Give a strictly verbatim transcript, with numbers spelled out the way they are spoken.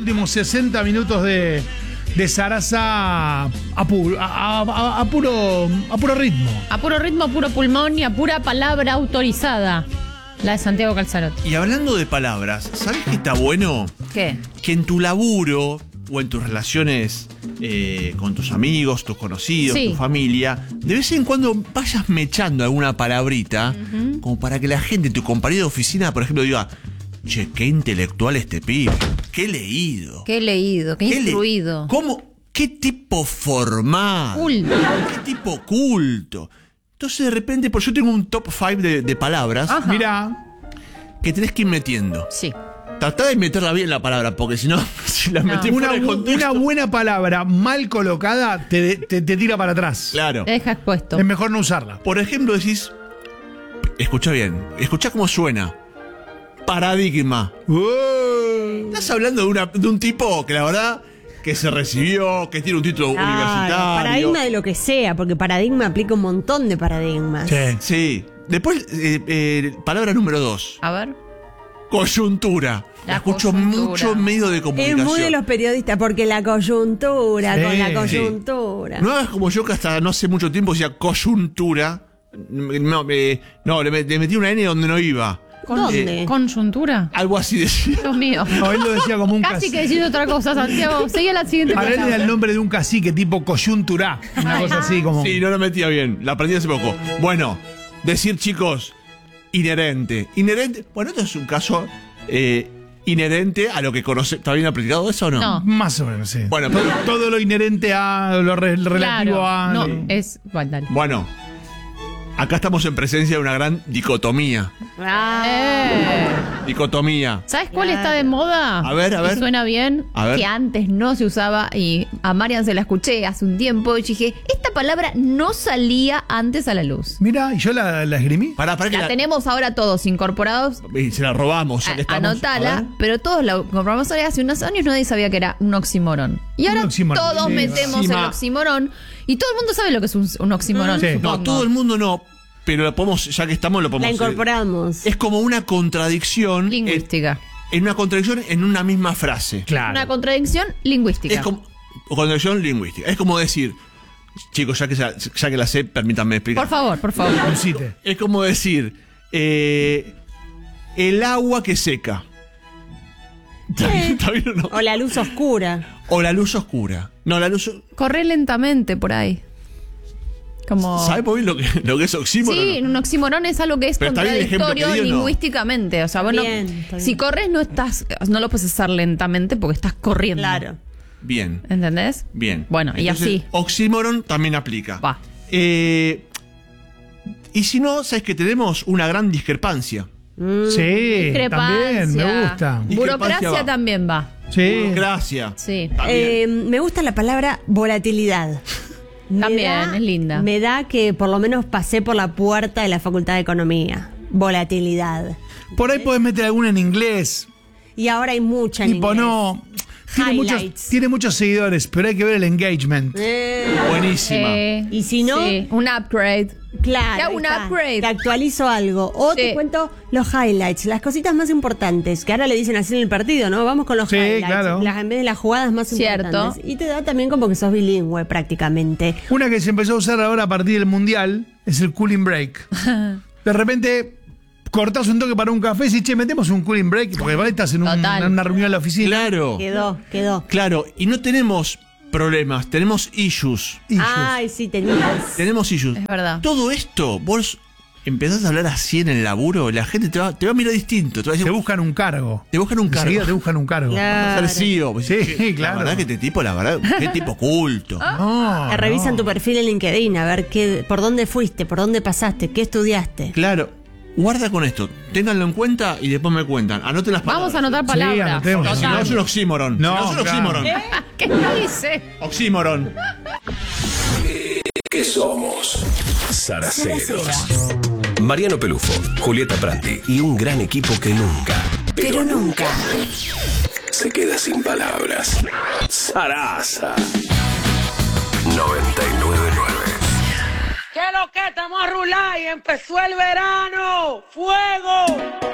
últimos sesenta minutos de, de Sarasa a, pu- a, a- a puro, a puro ritmo. A puro ritmo, a puro pulmón y a pura palabra autorizada. La de Santiago Calzarot. Y hablando de palabras, ¿sabes qué está bueno? ¿Qué? Que en tu laburo o en tus relaciones eh, con tus amigos, tus conocidos, Sí. tu familia, de vez en cuando vayas mechando alguna palabrita, uh-huh. como para que la gente, tu compañero de oficina, por ejemplo, diga: che, qué intelectual este pibe, qué leído. Qué leído, qué, qué instruido. Le- ¿Cómo? ¿Qué tipo formal? Culto. ¿Qué tipo culto? Entonces de repente, pues yo tengo un top cinco de, de palabras. Ajá. Mirá, Que tenés que ir metiendo. Sí. Tratá de meterla bien la palabra, porque si no, si la No. metís una, fuera de contexto. una buena palabra mal colocada te, te, te tira para atrás. Claro. Te deja expuesto. Es mejor no usarla. Por ejemplo, decís, escucha bien, escucha cómo suena. Paradigma. Uh, Estás hablando de, una, de un tipo que la verdad que se recibió, que tiene un título Claro, universitario. paradigma de lo que sea, porque paradigma aplica un montón de paradigmas. sí. Sí. Después, eh, eh, palabra número dos. A ver. Coyuntura. La, La escucho coyuntura. mucho en medio de Es comunicación. muy de los periodistas, porque la coyuntura, Sí. con la coyuntura. No hagas como yo, que hasta no hace mucho tiempo decía coyuntura. No, me, no le, le metí una N donde no iba. ¿Dónde? ¿Conjuntura? Algo así decía. Dios mío. No, él lo decía como un Casi cacique. que decís otra cosa, Santiago. Seguí a la siguiente Para él era el palabra. nombre de un cacique tipo coyuntura. Una cosa así como. Sí, no lo metía bien. La aprendí hace poco. Bueno, decir, chicos, inherente. Inherente. Bueno, esto es un caso eh, inherente a lo que conoce. ¿Está bien aplicado eso o no? No. Más o menos, sí. Bueno, todo, pero- todo lo inherente a lo re- relativo Claro. a. No, eh, es. Bueno, dale. Bueno, acá estamos en presencia de una gran dicotomía. Ah, Eh. Dicotomía. ¿Sabes cuál Claro. está de moda? A ver, a ver. Y suena bien. A ver. Que antes no se usaba y a Marian se la escuché hace un tiempo y dije, esta palabra no salía antes a la luz. Mira, y yo la, la esgrimí. Para, para que La la, tenemos ahora todos incorporados. y se la robamos. Ya A- que estamos. A Anotala, ver. pero todos la compramos ahora. Hace unos años nadie sabía que era un oxímoron. Y ahora Un oxímoron, todos sí, metemos encima. el oxímoron y todo el mundo sabe lo que es un, un oxímoron. Sí. supongo. No, todo el mundo no. Pero lo podemos, ya que estamos, lo podemos la hacer. incorporamos. Es como una contradicción. Lingüística. En, en una contradicción en una misma frase. Claro. Una contradicción lingüística. Es como. Contradicción lingüística. Es como decir. Chicos, ya que, ya, ya que la sé, permítanme explicar. Por favor, por favor. Lucite. Es como decir. eh, el agua que seca. ¿Está bien, está bien o no? O la luz oscura. O la luz oscura. No, la luz. Corre lentamente por ahí. Como... ¿Sabes muy bien lo que, lo que es oxímoron? Sí, un oxímoron es algo que es Pero está bien el ejemplo contradictorio que di, ¿o no? lingüísticamente. O sea, bueno, Bien, está bien. si corres no estás, no lo puedes hacer lentamente porque estás corriendo. Claro. Bien. ¿Entendés? Bien. Bueno, y Entonces, así. Oxímoron también aplica. Va. Eh, y si no, ¿sabes que tenemos una gran discrepancia? Sí, Discrepancia. también, me gusta. Discrepancia Burocracia va. también va. Sí. Gracias. Sí. Eh, me gusta la palabra volatilidad. Me También, es linda. Me da que por lo menos pasé por la puerta de la Facultad de Economía. Volatilidad. Por ahí podés meter alguna en inglés. Y ahora hay mucha en Tipo, inglés. no. Tiene muchos, Highlights. tiene muchos seguidores, pero hay que ver el engagement. Eh, Buenísima. Eh, Y si no- sí, un upgrade. claro. Te hago ahí un está. upgrade. Te actualizo algo. O Sí. te cuento los highlights, las cositas más importantes, que ahora le dicen así en el partido, ¿no? Vamos con los Sí, highlights. claro. las- en vez de las jugadas más Cierto. importantes. Y te da también como que sos bilingüe prácticamente. Una que se empezó a usar ahora a partir del mundial es el cooling break. De repente cortás un toque para un café y decís, che, metemos un cooling break, porque vale, estás en, un- Total. en una reunión en la oficina. Claro. Quedó, quedó. Claro. Y no tenemos problemas, tenemos issues. Issues. Ay, sí, tenías. Tenemos issues. Es verdad. Todo esto, vos empezás a hablar así en el laburo, la gente te va, te va a mirar distinto. Te va a Te decir, buscan un cargo. te buscan un cargo. Enseguida te buscan un cargo. Claro. Vas a ser C E O. Pues, Sí, che, claro. La verdad que este tipo, la verdad, qué tipo culto. No, Te revisan no. tu perfil en LinkedIn a ver qué, por dónde fuiste, por dónde pasaste, qué estudiaste. Claro. Guarda con esto, ténganlo en cuenta y después me cuentan. Anoten las palabras. Vamos a anotar palabras. anotemos. Si no Total. es un oxímoron. No, si no es un claro. oxímoron. ¿Qué dice? Oxímoron. ¿Qué somos? Saraceros. Mariano Pelufo, Julieta Prandi y un gran equipo que nunca, pero nunca, se queda sin palabras. Sarasa noventa y nueve punto nueve. ¿Qué es lo que estamos a rular y empezó el verano? ¡Fuego!